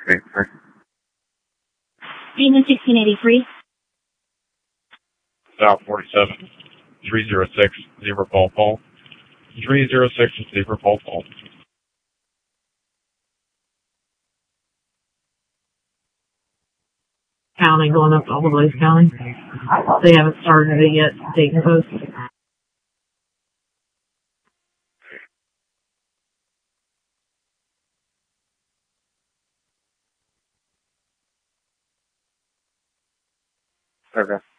Demon 1683. South 47, 306, 0 Paul Paul. 306, 0 Paul Paul. County, going up to all the Blaze County. They haven't started it yet, Dayton Post. Okay.